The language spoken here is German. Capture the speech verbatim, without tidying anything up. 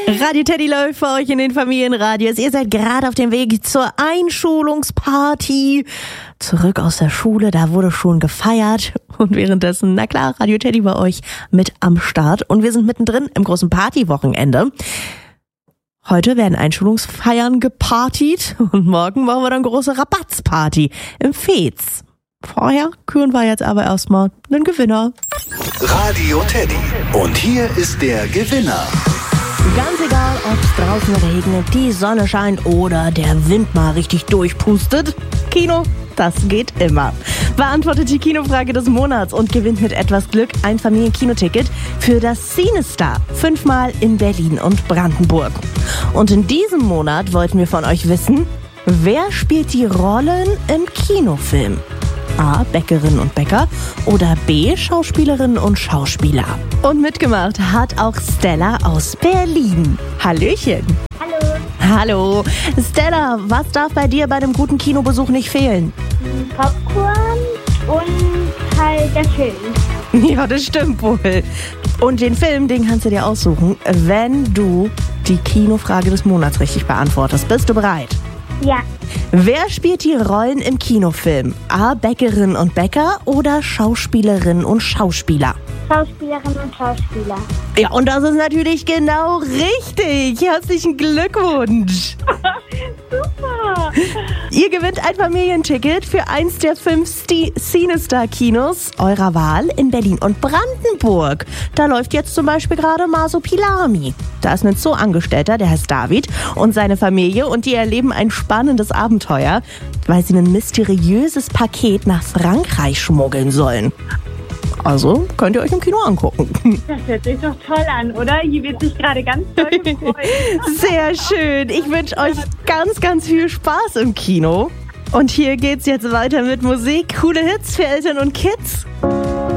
Radio Teddy läuft für euch in den Familienradios. Ihr seid gerade auf dem Weg zur Einschulungsparty. Zurück aus der Schule, da wurde schon gefeiert. Und währenddessen, na klar, Radio Teddy bei euch mit am Start. Und wir sind mittendrin im großen Partywochenende. Heute werden Einschulungsfeiern gepartied und morgen machen wir dann große Rabatzparty im Fez. Vorher küren wir jetzt aber erstmal einen Gewinner. Radio Teddy. Und hier ist der Gewinner. Ganz egal, ob es draußen regnet, die Sonne scheint oder der Wind mal richtig durchpustet. Kino, das geht immer. Beantwortet die Kinofrage des Monats und gewinnt mit etwas Glück ein Familienkinoticket für das CineStar. Fünfmal in Berlin und Brandenburg. Und in diesem Monat wollten wir von euch wissen, wer spielt die Rollen im Kinofilm? A. Bäckerinnen und Bäcker oder B. Schauspielerinnen und Schauspieler. Und mitgemacht hat auch Stella aus Berlin. Hallöchen. Hallo. Hallo. Stella, was darf bei dir bei dem guten Kinobesuch nicht fehlen? Popcorn und halt der Film. Ja, das stimmt wohl. Und den Film, den kannst du dir aussuchen, wenn du die Kinofrage des Monats richtig beantwortest. Bist du bereit? Ja. Wer spielt die Rollen im Kinofilm? A. Bäckerinnen und Bäcker oder Schauspielerinnen und Schauspieler? Schauspielerinnen und Schauspieler. Ja, und das ist natürlich genau richtig. Herzlichen Glückwunsch. Super. Ihr gewinnt ein Familienticket für eins der fünf CineStar-Kinos eurer Wahl in Berlin und Brandenburg. Da läuft jetzt zum Beispiel gerade Masopilami. Da ist ein Zoo-Angestellter, der heißt David, und seine Familie, und die erleben ein spannendes Abenteuer, weil sie ein mysteriöses Paket nach Frankreich schmuggeln sollen. Also könnt ihr euch im Kino angucken. Das hört sich doch toll an, oder? Hier wird sich gerade ganz toll gefreut. Sehr schön. Ich wünsche euch ganz, ganz viel Spaß im Kino. Und hier geht's jetzt weiter mit Musik. Coole Hits für Eltern und Kids.